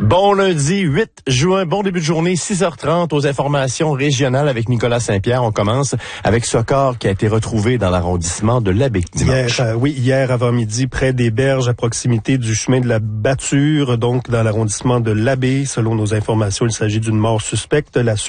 Bon lundi 8 juin, bon début de journée, 6h30 aux informations régionales avec Nicolas Saint-Pierre. On commence avec ce corps qui a été retrouvé dans l'arrondissement de Labbé dimanche. Hier avant-midi, près des berges à proximité du chemin de la Bâture, donc dans l'arrondissement de Labbé. Selon nos informations, il s'agit d'une mort suspecte. La